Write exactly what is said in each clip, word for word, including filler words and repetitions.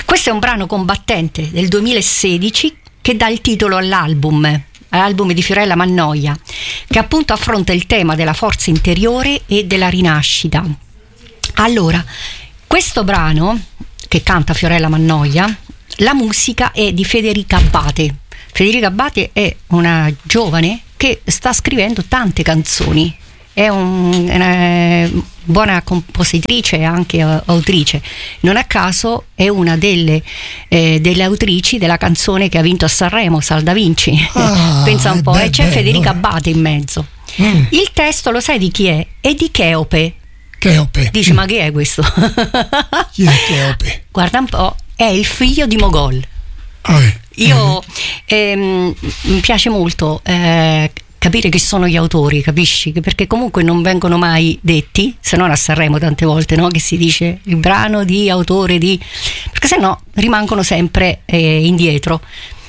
Questo è un brano combattente del duemilasedici che dà il titolo all'album, all'album di Fiorella Mannoia, che appunto affronta il tema della forza interiore e della rinascita. Allora, questo brano che canta Fiorella Mannoia, la musica è di Federica Abbate. Federica Abbate è una giovane che sta scrivendo tante canzoni, è un, una buona compositrice e anche autrice. Non a caso è una delle, eh, delle autrici della canzone che ha vinto a Sanremo, Sal da Vinci. Ah, pensa un po', beh, e c'è bello. Federica Abbate in mezzo. Mm. Il testo lo sai di chi è? È di Cheope. Cheope. Dici, mm. ma chi è questo? Chi è Cheope? Guarda un po', è il figlio di Mogol. Ah, Io ehm, mi piace molto eh, capire chi sono gli autori, capisci? Perché comunque non vengono mai detti, se non a Sanremo tante volte, no? Che si dice il brano di autore di, perché se no rimangono sempre eh, indietro.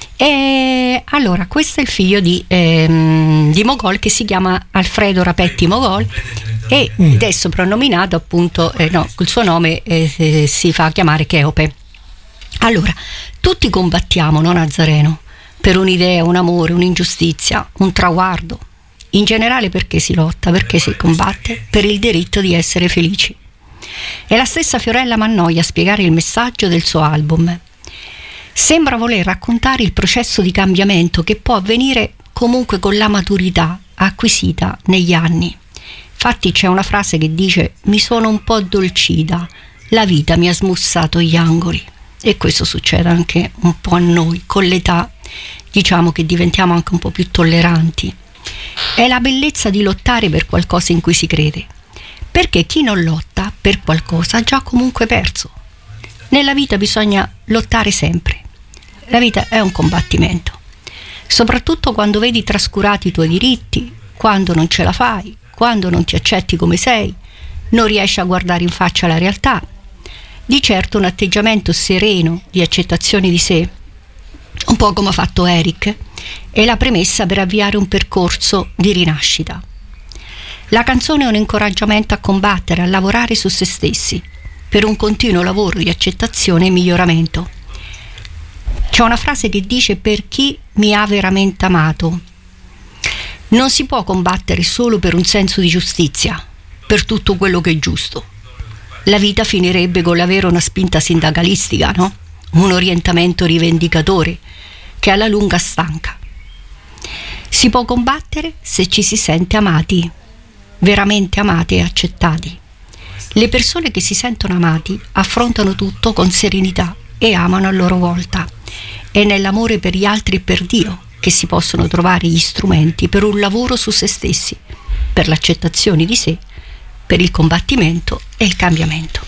E allora questo è il figlio di, ehm, di Mogol, che si chiama Alfredo Rapetti Mogol, e ed è soprannominato appunto, eh, no, il suo nome eh, si fa chiamare Cheope. Allora, tutti combattiamo, no, Nazareno? Per un'idea, un amore, un'ingiustizia, un traguardo. In generale perché si lotta, perché si combatte? Per il diritto di essere felici. È la stessa Fiorella Mannoia a spiegare il messaggio del suo album. Sembra voler raccontare il processo di cambiamento che può avvenire comunque con la maturità acquisita negli anni. Infatti c'è una frase che dice: mi sono un po' addolcita, la vita mi ha smussato gli angoli. E questo succede anche un po' a noi, con l'età diciamo che diventiamo anche un po' più tolleranti. È la bellezza di lottare per qualcosa in cui si crede, perché chi non lotta per qualcosa ha già comunque perso. Nella vita bisogna lottare sempre, la vita è un combattimento, soprattutto quando vedi trascurati i tuoi diritti, quando non ce la fai, quando non ti accetti come sei, non riesci a guardare in faccia la realtà. Di certo un atteggiamento sereno di accettazione di sé, un po' come ha fatto Eric, è la premessa per avviare un percorso di rinascita. La canzone è un incoraggiamento a combattere, a lavorare su se stessi, per un continuo lavoro di accettazione e miglioramento. C'è una frase che dice: per chi mi ha veramente amato. Non si può combattere solo per un senso di giustizia, per tutto quello che è giusto. La vita finirebbe con l'avere una spinta sindacalistica, no? Un orientamento rivendicatore che alla lunga stanca. Si può combattere se ci si sente amati, veramente amati e accettati. Le persone che si sentono amati affrontano tutto con serenità e amano a loro volta. È nell'amore per gli altri e per Dio che si possono trovare gli strumenti per un lavoro su se stessi, per l'accettazione di sé, per il combattimento e il cambiamento.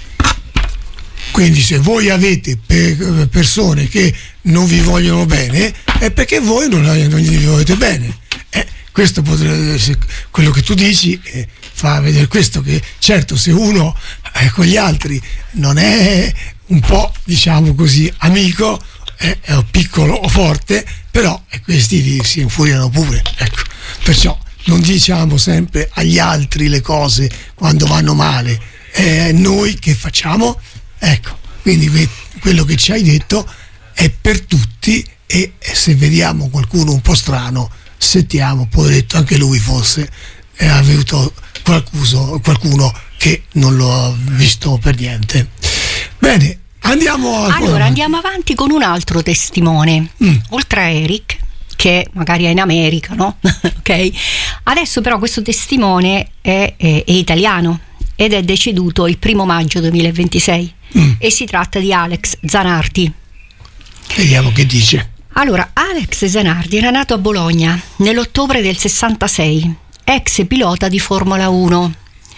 Quindi se voi avete per persone che non vi vogliono bene, è perché voi non, non gli volete bene. Eh, questo potrebbe essere quello che tu dici, eh, fa vedere questo, che certo se uno eh, con gli altri non è un po', diciamo così, amico, eh, è un piccolo o forte, però eh, questi si infuriano pure, ecco. Perciò non diciamo sempre agli altri le cose quando vanno male, eh, noi che facciamo? Ecco, quindi quello che ci hai detto è per tutti, e se vediamo qualcuno un po' strano, sentiamo, poveretto anche lui forse è avuto qualcuno, qualcuno che non lo ha visto per niente. Bene, andiamo a... Allora andiamo avanti con un altro testimone, mm. oltre a Eric, che magari è in America, no? Ok? Adesso però questo testimone è, è, è italiano ed è deceduto il primo maggio duemilaventisei mm. e si tratta di Alex Zanardi. Vediamo che dice. Allora, Alex Zanardi era nato a Bologna nell'ottobre del sessantasei, ex pilota di Formula uno.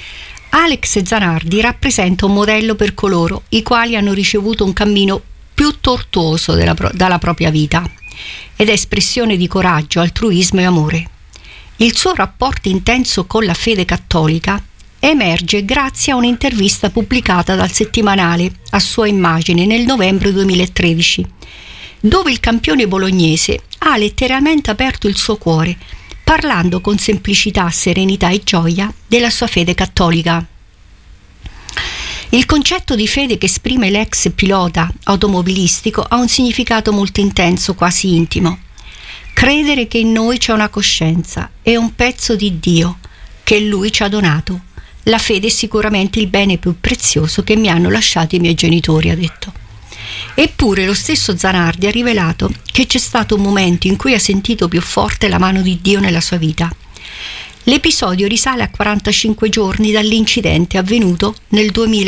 Alex Zanardi rappresenta un modello per coloro i quali hanno ricevuto un cammino più tortuoso della, dalla propria vita, ed è espressione di coraggio, altruismo e amore. Il suo rapporto intenso con la fede cattolica emerge grazie a un'intervista pubblicata dal settimanale A Sua Immagine nel novembre duemilatredici, dove il campione bolognese ha letteralmente aperto il suo cuore, parlando con semplicità, serenità e gioia della sua fede cattolica. Il concetto di fede che esprime l'ex pilota automobilistico ha un significato molto intenso, quasi intimo. Credere che in noi c'è una coscienza e un pezzo di Dio che Lui ci ha donato. La fede è sicuramente il bene più prezioso che mi hanno lasciato i miei genitori, ha detto. Eppure lo stesso Zanardi ha rivelato che c'è stato un momento in cui ha sentito più forte la mano di Dio nella sua vita. L'episodio risale a quarantacinque giorni dall'incidente avvenuto nel duemila